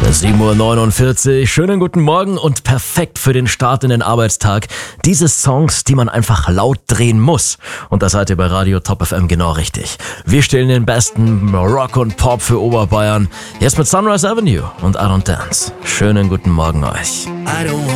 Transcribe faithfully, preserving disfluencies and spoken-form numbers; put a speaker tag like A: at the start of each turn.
A: sieben Uhr neunundvierzig, schönen guten Morgen und perfekt für den Start in den Arbeitstag. Diese Songs, die man einfach laut drehen muss. Und da seid ihr bei Radio Top F M genau richtig. Wir stellen den besten Rock und Pop für Oberbayern. Jetzt mit Sunrise Avenue und I Don't Dance. Schönen guten Morgen euch.
B: I don't